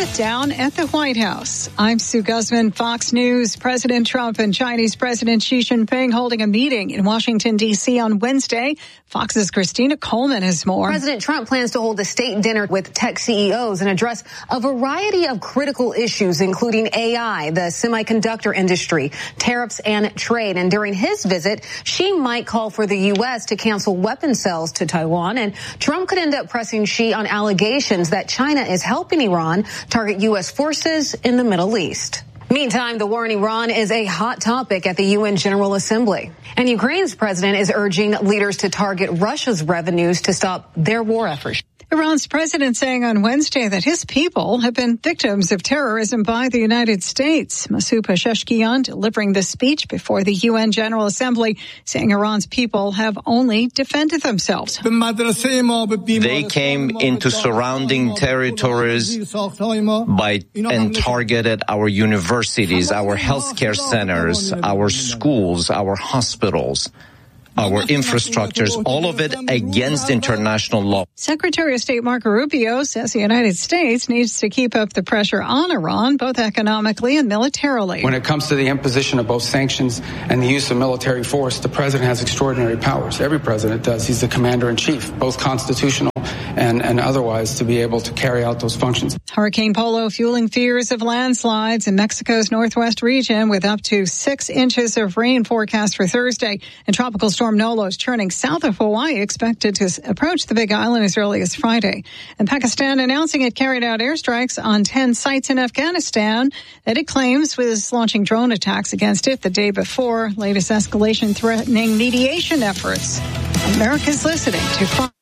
sit down at the White House. I'm Sue Guzman, Fox News. President Trump and Chinese President Xi Jinping holding a meeting in Washington, D.C. on Wednesday. Fox's Christina Coleman has more. President Trump plans to hold a state dinner with tech CEOs and address a variety of critical issues, including AI, the semiconductor industry, tariffs, and trade. And during his visit, Xi might call for the U.S. to cancel weapon sales to Taiwan. And Trump could end up pressing Xi on allegations that China is helping Iran target U.S. forces in the Middle East. Meantime, the war in Iran is a hot topic at the UN General Assembly. And Ukraine's president is urging leaders to target Russia's revenues to stop their war efforts. Iran's president saying on Wednesday that his people have been victims of terrorism by the United States. Masoud Pezeshkian delivering the speech before the UN General Assembly, saying Iran's people have only defended themselves. They came into surrounding territories and targeted our universities, our healthcare centers, our schools, our hospitals, our infrastructures, all of it against international law. Secretary of State Marco Rubio says the United States needs to keep up the pressure on Iran, both economically and militarily. When it comes to the imposition of both sanctions and the use of military force, the president has extraordinary powers. Every president does. He's the commander-in-chief, both constitutional and otherwise, to be able to carry out those functions. Hurricane Polo fueling fears of landslides in Mexico's northwest region with up to 6 inches of rain forecast for Thursday. And Tropical Storm Nolo is turning south of Hawaii, expected to approach the Big Island as early as Friday. And Pakistan announcing it carried out airstrikes on 10 sites in Afghanistan that it claims was launching drone attacks against it the day before. Latest escalation threatening mediation efforts. America's listening to Fox.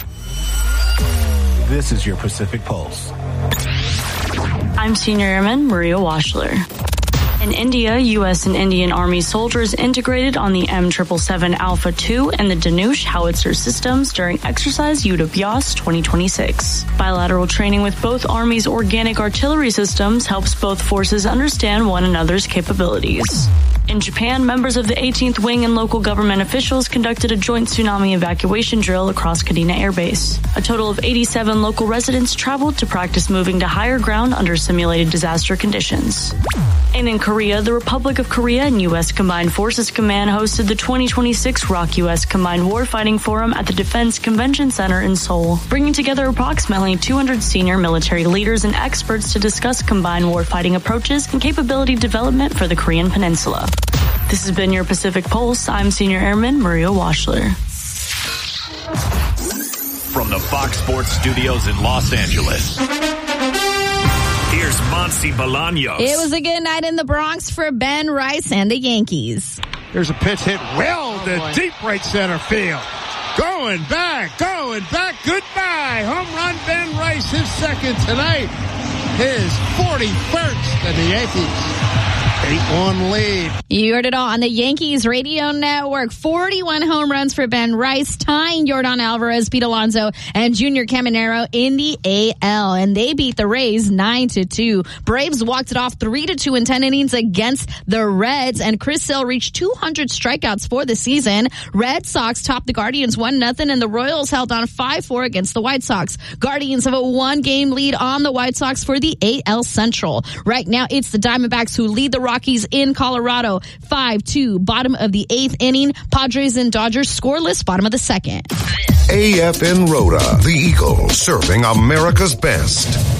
This is your Pacific Pulse. I'm Senior Airman Maria Washler. In India, U.S. and Indian Army soldiers integrated on the M777 Alpha 2 and the Dhanush howitzer systems during Exercise Yuddhabhyas 2026. Bilateral training with both armies' organic artillery systems helps both forces understand one another's capabilities. In Japan, members of the 18th Wing and local government officials conducted a joint tsunami evacuation drill across Kadena Air Base. A total of 87 local residents traveled to practice moving to higher ground under simulated disaster conditions. And in Korea, the Republic of Korea and U.S. Combined Forces Command hosted the 2026 ROK U.S. Combined Warfighting Forum at the Defense Convention Center in Seoul, bringing together approximately 200 senior military leaders and experts to discuss combined warfighting approaches and capability development for the Korean Peninsula. This has been your Pacific Pulse. I'm Senior Airman Maria Washler. From the Fox Sports Studios in Los Angeles, here's Monsi Bolaños. It was a good night in the Bronx for Ben Rice and the Yankees. There's a pitch hit well to deep right center field. Going back, goodbye. Home run, Ben Rice, his second tonight. His 41st, and the Yankees 8-1 lead. You heard it all on the Yankees radio network. 41 home runs for Ben Rice, tying Yordan Alvarez, Pete Alonso, and Junior Caminero in the AL. And they beat the Rays 9-2. Braves walked it off 3-2 in 10 innings against the Reds. And Chris Sale reached 200 strikeouts for the season. Red Sox topped the Guardians 1-0, and the Royals held on 5-4 against the White Sox. Guardians have a 1-game lead on the White Sox for the AL Central. Right now, it's the Diamondbacks who lead the Rockies in Colorado 5-2. Bottom of the 8th inning. Padres and Dodgers scoreless. Bottom of the 2nd. AFN Rhoda, the Eagle, serving America's best.